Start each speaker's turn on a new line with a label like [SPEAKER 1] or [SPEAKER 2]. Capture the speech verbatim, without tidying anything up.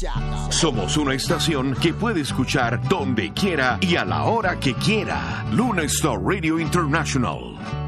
[SPEAKER 1] Somos una estación que puede escuchar donde quiera y a la hora que quiera. Luna Star Radio International.